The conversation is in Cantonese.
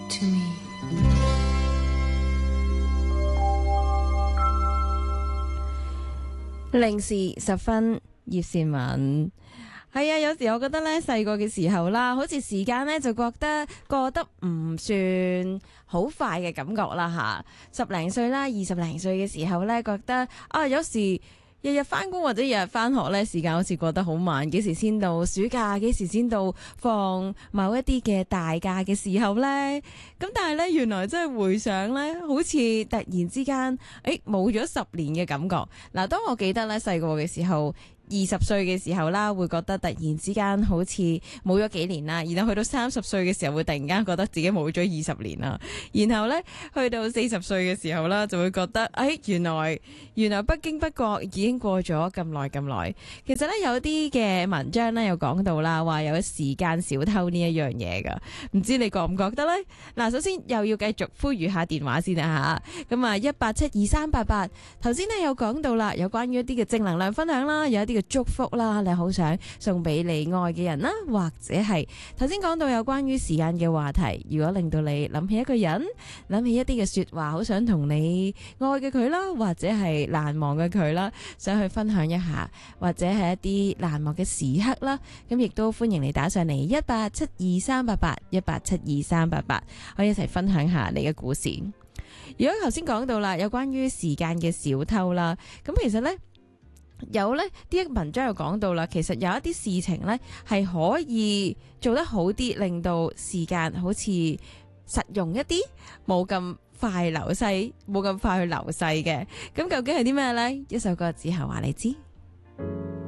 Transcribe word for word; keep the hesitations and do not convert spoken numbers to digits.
to me。 零時十分，葉倩文。係啊，有時我覺得咧，細個嘅時候啦，好似時間咧就覺得過得唔算好快嘅感覺啦吓。十零歲啦，二十零歲嘅時候咧，覺得啊，有時日日翻工或者日日翻學咧，時間好似過得好慢。幾時先到暑假？幾時先到放某一啲嘅大假嘅時候咧？咁但係咧，原來真係回想咧，好似突然之間，誒冇咗十年嘅感覺。嗱，當我記得咧細個嘅時候。二十歲嘅時候啦，會覺得突然之間好似冇咗幾年啦，然後去到三十歲嘅時候會突然間覺得自己冇咗二十年啦，然後呢，去到四十歲嘅時候啦，就會覺得誒、哎、原來原來不經不覺已經過咗咁耐咁耐。其實呢，有啲嘅文章呢，有講到啦，話有時間小偷呢一樣嘢噶，唔知你覺唔覺得呢？嗱，首先又要繼續呼籲下電話先啊吓，咁啊一八七二三八八，頭先呢有講到啦，有關於一啲嘅正能量分享啦，有一啲嘅祝福啦，你好想送俾你愛嘅人啦，或者係頭先講到有關於時間嘅話題，如果令到你諗起一個人，諗起一啲嘅說話，好想同你愛嘅佢啦，或者係難忘嘅佢啦，想去分享一下，或者係一啲難忘嘅時刻啦，咁亦都歡迎你打上嚟一八七二三八八一八七二三八八，可以一齊分享下你嘅故事。如果頭先講到啦，有關於時間嘅小偷啦，咁其實呢。有呢啲文章又講到啦，其實有一啲事情呢係可以做得好啲，令到時間好似實用一啲，冇咁快流逝，冇咁快去流逝嘅。咁究竟係啲咩呢？一首歌之後話你知。